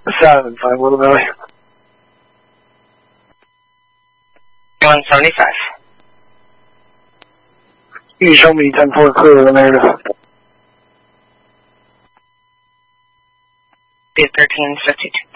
7, 5 Little Valley. 175. You show me 10-4 clear of the negative. 1352.